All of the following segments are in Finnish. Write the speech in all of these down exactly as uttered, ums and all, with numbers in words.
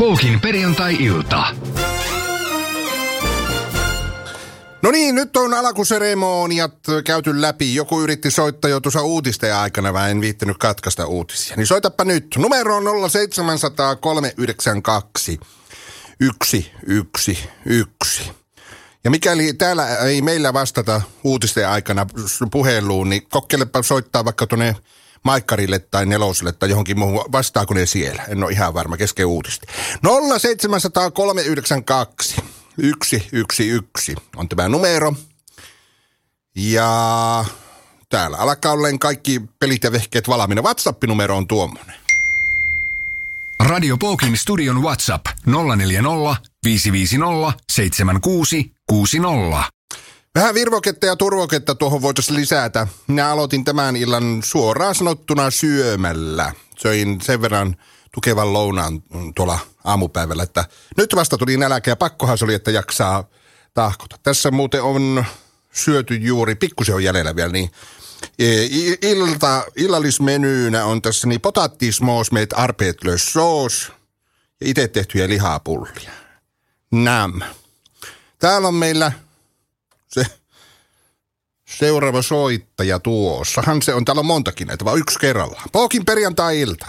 Poukin perjantai-ilta. No niin, nyt on alkuseremoniat käyty läpi. Joku yritti soittaa jo tuossa uutisten aikana, vaan en viittänyt katkaista uutisia. Niin soitapa nyt. Numero on nolla seitsemän nolla nolla kolme yhdeksän kaksi yksi yksi yksi. Ja mikäli täällä ei meillä vastata uutisten aikana puheluun, niin kokkelepa soittaa vaikka tuonne Maikkarille tai Neloselle tai johonkin muuhun. Vastaako ne siellä? En ole ihan varma kesken uutista. nolla seitsemän nolla nolla kolme yhdeksän kaksi yksi yksi yksi on tämä numero. Ja täällä alkaa olleen kaikki pelit ja vehkeet valmiina. WhatsApp-numero on tuommoinen. Radio Poukin studion WhatsApp nolla neljä nolla viisi viisi nolla seitsemän kuusi kuusi nolla. Vähän virvoketta ja turvoketta tuohon voitaisiin lisätä. Minä aloitin tämän illan suoraan sanottuna syömällä. Söin sen verran tukevan lounaan tuolla aamupäivällä, että nyt vasta tuli nälkä ja pakkohan se oli, että jaksaa tahkota. Tässä muuten on syöty juuri, pikkusen on jäljellä vielä, niin ilta, illallismenyynä on tässä niin potatismos med arbetlössås ja itse tehtyjä lihapullia. Nam. Täällä on meillä se seuraava soittaja tuossahan se on, täällä on montakin näitä, vaan yksi kerrallaan. Poukin perjantai-ilta.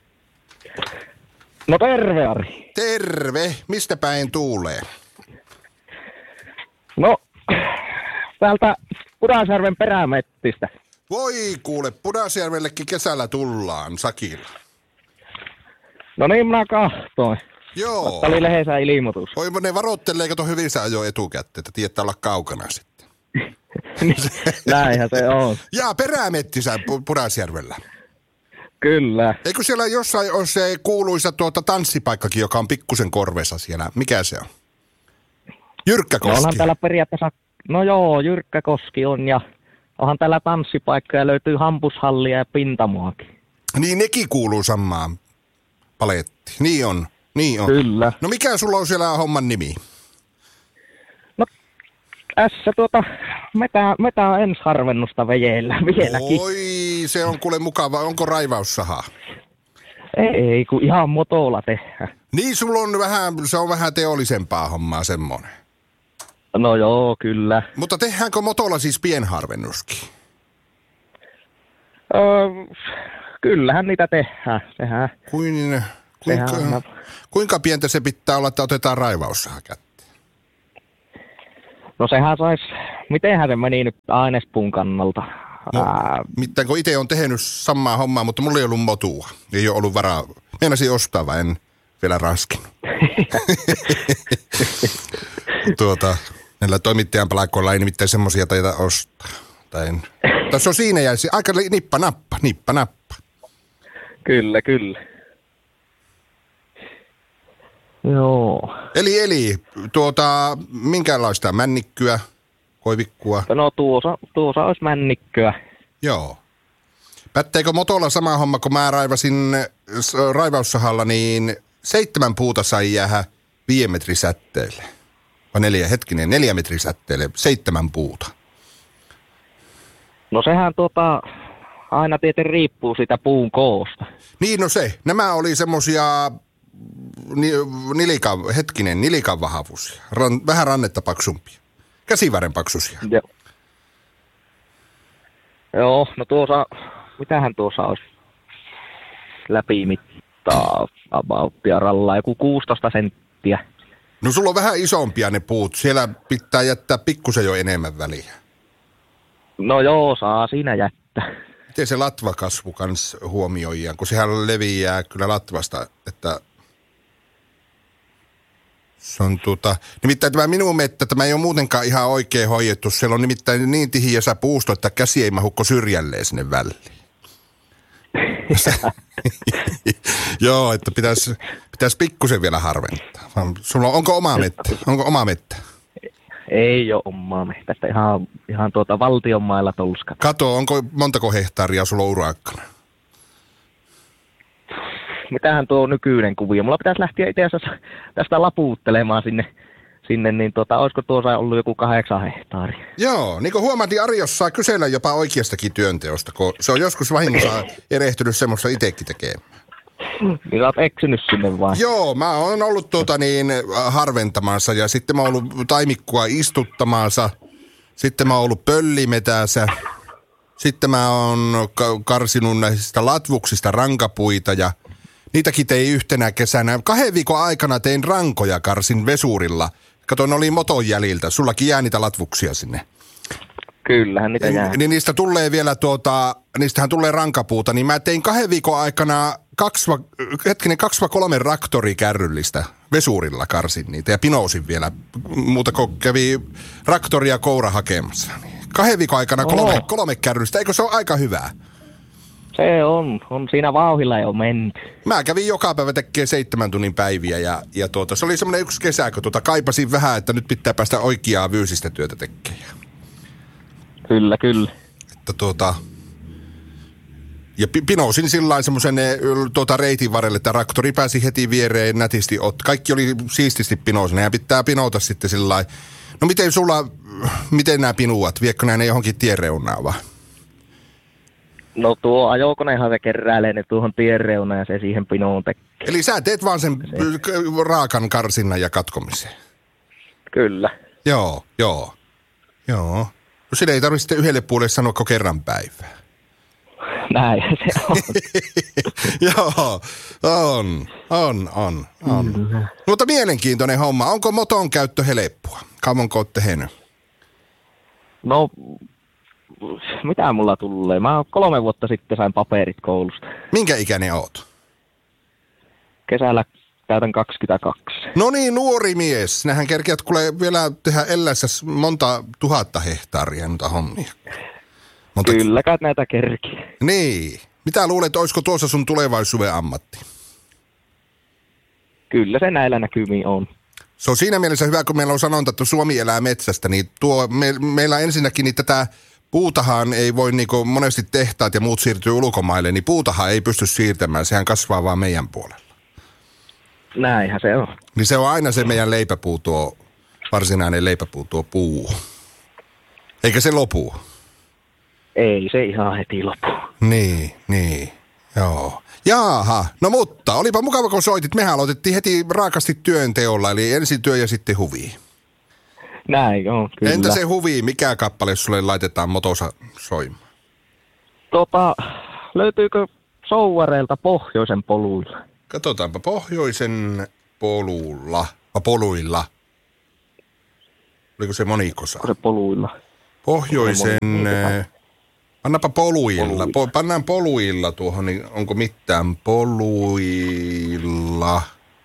No terve, Ari. Terve. Mistä päin tuulee? No, täältä Pudasjärven Perämettistä. Voi kuule, Pudasjärvellekin kesällä tullaan sakilla. No niin, minä kahtoin. Joo. Mutta oli lehdessä ilmoitus. Oi, ne varoittelee, kato hyvin sä ajoin etukäteen, että tietää olla kaukana sitten. Näinhän se on. Jaa, Perämettisä Pudasjärvellä. Kyllä. Eikö siellä jossain ole se kuuluisa tuota tanssipaikkakin, joka on pikkusen korvessa siellä? Mikä se on? Jyrkkäkoski. No onhan täällä periaatteessa, no joo, Jyrkkäkoski on ja onhan täällä tanssipaikka ja löytyy hampushallia ja pintamoakin. Niin nekin kuuluu samaan palettiin. Niin on, niin on. Kyllä. No mikä sulla on siellä homman nimi? No tässä tuota, metä, metä on ensiharvennusta vejeellä vieläkin. Oi, se on kuule mukava. Onko raivaussaha? Ei, kun ihan motolla tehdään. Niin, sulla on vähän, se on vähän teollisempaa hommaa semmoinen. No joo, kyllä. Mutta tehdäänkö motolla siis pienharvennuskin? Öö, kyllähän niitä tehdään. Tehdään. Kuin, kuinka, tehdään. kuinka pientä se pitää olla, että otetaan raivaussaha kätteen? No sehän sais, mitenhän se meni nyt ainespuun kannalta? No, Ää... mitään, kun itse on tehnyt samaa hommaa, mutta mulla ei ollut motua. Ei ole ollut varaa. Meinasin ostaa, vaan en vielä raskinut. tuota, näillä toimittajan palakoilla ei nimittäin semmoisia taita ostaa. Tai en. Tässä on siinä jäisi aika nippa nappa, nippa nappa. Kyllä, kyllä. Joo. Eli, eli tuota, minkälaista männikkyä, koivikkua? No tuossa, tuossa olisi männikköä. Joo. Pätteekö motolla sama homma, kun mä raivasin raivaussahalla, niin seitsemän puuta sai jäädä viiden metrin sätteelle. Vai neljä, hetkinen, neljä metrin sätteelle, seitsemän puuta. No sehän tuota, aina tietenkin riippuu siitä puun koosta. Niin, no se. Nämä oli semmosia ni, nilika, hetkinen, nilikan vahvuisia. Ran, vähän rannetta paksumpia. Käsivären paksuisia. Joo. Joo, no tuossa, mitähän tuossa olisi läpimittaa abouttia rallaa, joku kuusitoista senttiä. No sulla on vähän isompia ne puut. Siellä pitää jättää pikkusen jo enemmän väliä. No joo, saa siinä jättää. Miten se latvakasvu kans huomioidaan, kun sehän leviää kyllä latvasta, että se on tuota, nimittäin tämä minun mettä, tämä ei ole muutenkaan ihan oikein hoidettu. Siellä on nimittäin niin tihiässä puusto, että käsi ei mahukko syrjälleen sinne väliin. Joo, että pitäisi pitäis pikkusen vielä harventaa. Sulla on, onko oma mettä? Onko oma mettä? Ei ole omaa mettä, ihan, ihan tuota valtion mailla tolskat. Kato, onko montako hehtaaria sulla on urakkana? Mitähän tuo nykyinen kuvio? Mulla pitäisi lähteä itse asiassa tästä lapuuttelemaan sinne, sinne niin tuota, olisiko tuossa ollut joku kahdeksan hehtaaria? Joo, niin kuin huomaat, niin Ari saa kysellä jopa oikeastakin työnteosta, kun se on joskus vahingossa erehtynyt semmoista itsekin tekemään. Niin sä oot eksynyt sinne vaan. Joo, mä oon ollut tuota niin harventamassa ja sitten mä oon ollut taimikkua istuttamassa. Sitten mä oon ollut pöllimetässä. Sitten mä oon karsinut näistä latvuksista rankapuita ja niitäkin tein yhtenä kesänä. Kahden viikon aikana tein rankoja, karsin vesurilla. Kato, ne oli moton jäljiltä. Sullakin jää niitä latvuksia sinne. Kyllähän niitä jää. Niin niistä tulee vielä tuota, niistähän tulee rankapuuta, niin mä tein kahden viikon aikana kaksi, hetkinen, kaksi vai kolme raktorikärryllistä vesurilla karsin niitä ja pinousin vielä, muuta kuin kävi raktoria koura hakemassa. Kahden viikon aikana kolme, oh. kolme kärryllistä, eikö se ole aika hyvää? Se on, on siinä vauhilla jo menty. Mä kävin joka päivä tekemään seitsemän tunnin päiviä ja, ja tuota, se oli semmoinen yksi kesä, kun tuota, kaipasin vähän, että nyt pitää päästä oikeaa fyysistä työtä tekemään. Kyllä, kyllä. Että tuota, ja pinousin sillain semmoisen tuota reitin varrelle, että traktori pääsi heti viereen nätisti. Kaikki oli siististi pinousina ja pitää pinouta sitten sillain. No miten sulla, miten nämä pinuat? Viekö nämä ne johonkin tien reunaan vai? No tuo ajokonehan se keräilee ne tuohon tien reunaan ja se siihen pinoon tekee. Eli sä teet vaan sen se. raakan karsinnan ja katkomisen? Kyllä. Joo, joo, joo. No sille ei tarvitse sitten yhdelle puolelle sanoa kerran päivää. Näin se on. Joo, on, on, on, on. Kyllä. Mutta mielenkiintoinen homma. Onko moton käyttö helppoa? Kauanko oot tehnyt? No, mitä mulla tulee? Mä kolme vuotta sitten sain paperit koulusta. Minkä ikäinen oot? Kesällä täytän kaksikymmentäkaksi. No niin, nuori mies. Nähän kerkeät kuule vielä tehdä ellässä monta tuhatta hehtaaria noita hommia. Monta... Kyllä, kai näitä kerkiä. Niin. Mitä luulet, olisiko tuossa sun tulevaisuuden ammatti? Kyllä se näillä näkymiin on. Se on siinä mielessä hyvä, kun meillä on sanonta, että Suomi elää metsästä, niin tuo, me, meillä ensinnäkin niin tätä puutahan ei voi, niin kuin monesti tehtaat ja muut siirtyy ulkomaille, niin puutahan ei pysty siirtämään, sehän kasvaa vaan meidän puolella. Näinhän se on. Niin se on aina se meidän leipäpuu tuo, varsinainen leipäpuu tuo puu. Eikä se lopu. Ei se ihan heti lopu. Niin, niin, joo. Jaaha, no mutta olipa mukava kun soitit. Mehän aloitettiin heti raakasti työnteolla, eli ensin työ ja sitten huvi. Näin on, kyllä. Entä se huvi, mikä kappale sulle laitetaan motossa soimaan? Tota, löytyykö Souvareelta Pohjoisen poluilla? Katsotaanpa, Pohjoisen polulla, vai poluilla? Oliko se monikosa? Onko se poluilla? Pohjoisen, annapa poluilla, po, pannaan poluilla tuohon, niin onko mitään poluilla?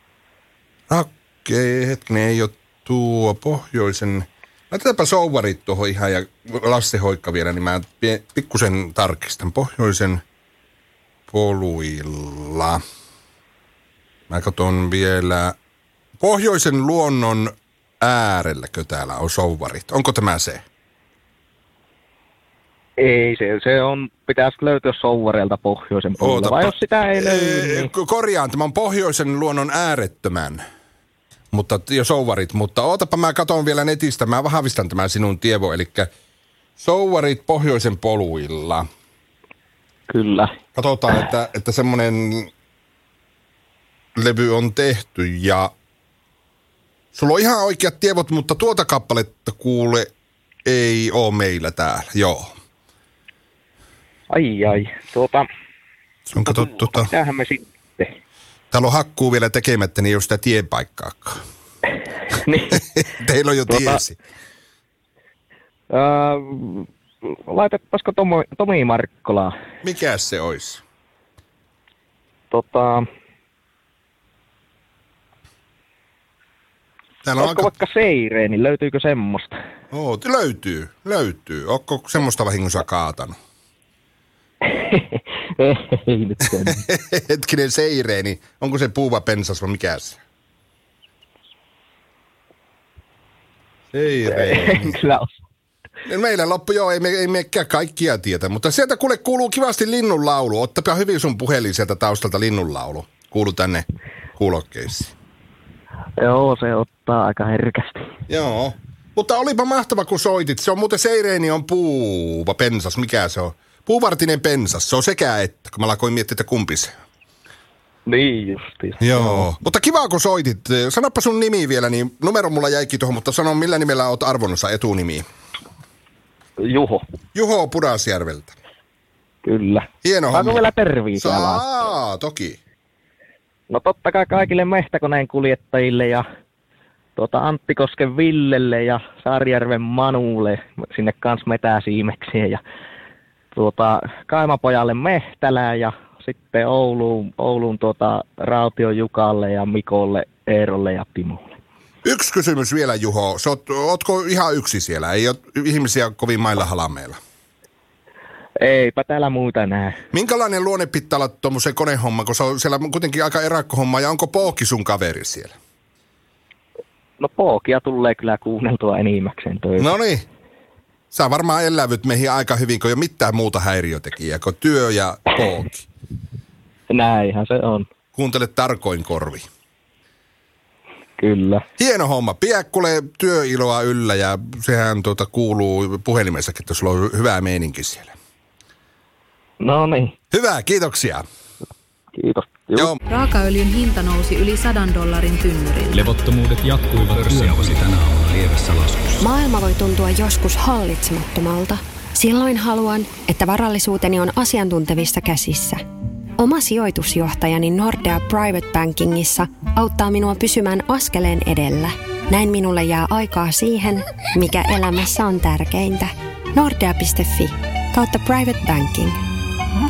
Okei, hetkinen, ei ole tuo Pohjoisen, laitetaanpa Souvarit tuohon ihan ja Lasse Hoikka vielä, niin mä pikkusen tarkistan. Pohjoisen poluilla. Mä katson vielä, Pohjoisen luonnon äärelläkö täällä on Souvarit? Onko tämä se? Ei, se, se on, pitäisi löytyä Souvareelta Pohjoisen puolella, vai jos sitä ei löydy. Niin... Korjaan, tämä on Pohjoisen luonnon äärettömän, mutta jo Souvarit, mutta ootapa mä katon vielä netistä, mä vahvistan tämän sinun tievo, eli Souvarit Pohjoisen poluilla. Kyllä. Katsotaan, että, että semmoinen levy on tehty ja sulla on ihan oikeat tievot, mutta tuota kappaletta kuule ei ole meillä täällä, joo. Ai ai, tuota... Se on katsottu, tuota... Mitähän me sitten? Täällä on hakkuu vielä tekemättä, niin ei ole sitä tienpaikkaakaan. Niin. Teillä on jo tuota, tiesi. Äh, laitettaisiko Tomo, Tomi Markkolaa? Mikäs se olisi? Tota... Täällä on Oletko aika... vaikka Seireeni, löytyykö semmoista? Oo, löytyy, löytyy. Ootko semmoista vahingossa kaatanut? Ei nyt sen. Hetkinen, Seireeni. Onko se puuva pensas vai mikä se? Seireeni. Kyllä on. Meillä loppu, joo, ei me, ei mekään kaikkia tietä, mutta sieltä kuule kuuluu kivasti linnunlaulu. Ottapa hyvin sun puhelin sieltä taustalta linnunlaulu. Kuulu tänne kuulokkeisiin. Joo, se ottaa aika herkästi. Joo, mutta olipa mahtava kun soitit. Se on muuten Seireeni on puuva pensas, mikä se on? Puuvartinen pensas, se on sekä että, kun mä lakoin miettiä, että kumpi se on. Niin justiin. Joo. Mutta kiva, kun soitit. Sanoppa sun nimi vielä, niin numero mulla jäikin tuohon, mutta sano millä nimellä oot arvonnassa etunimi. Juho. Juho Pudasjärveltä. Kyllä. Hieno homma. Saanko vielä terveisiä? Saa, toki. No totta kai kaikille mehtäkoneen kuljettajille ja tuota Anttikosken Villelle ja Saarijärven Manulle sinne kans metäsiimekseen ja tuota Kaimapojalle Mehtälään ja sitten Ouluun, Ouluun tuota Raution Jukalle ja Mikolle, Eerolle ja Timolle. Yksi kysymys vielä, Juho. Sä oot, ootko ihan yksi siellä? Ei ole ihmisiä kovin mailla halameilla? Eipä täällä muuta näe. Minkälainen luonne pitää olla tuommoisen konehomma, kun se on siellä kuitenkin aika erakkohomma, ja onko Pookki sun kaveri siellä? No Pookia tulee kyllä kuunneltua enimmäkseen töitä. No niin. Sä varmaan elävyt meihin aika hyvin, kun ei ole mitään muuta häiriötekijää, kuin työ ja Pookki. Näinhän se on. Kuuntele tarkoin korvi. Kyllä. Hieno homma. Pidä kuule työiloa yllä ja sehän tuota kuuluu puhelimessakin, että sulla on hyvää meininki siellä. No niin. Hyvä, kiitoksia. Kiitos. Joo. Raakaöljyn hinta nousi yli sadan dollarin tynnyriin. Levottomuudet jatkuivat pörssiavasi tänä aamuna lievässä laskussa. Maailma voi tuntua joskus hallitsemattomalta. Silloin haluan, että varallisuuteni on asiantuntevissa käsissä. Oma sijoitusjohtajani Nordea Private Bankingissa auttaa minua pysymään askeleen edellä. Näin minulle jää aikaa siihen, mikä elämässä on tärkeintä. Nordea piste fi kautta private banking.